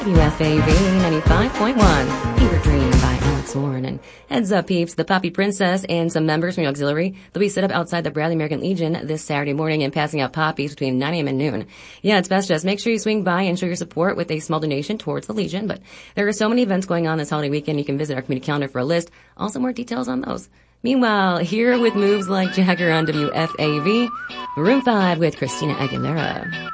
WFAV 95.1, Fever Dream by Alex Warren. And heads up, peeps, the Poppy Princess and some members from the auxiliary, they'll be set up outside the Bradley American Legion this Saturday morning and passing out poppies between 9 a.m. and noon. Yeah, it's best just make sure you swing by and show your support with a small donation towards the Legion. But there are so many events going on this holiday weekend, you can visit our community calendar for a list. Also, more details on those. Meanwhile, here with moves like Jagger on WFAV, Room 5 with Christina Aguilera.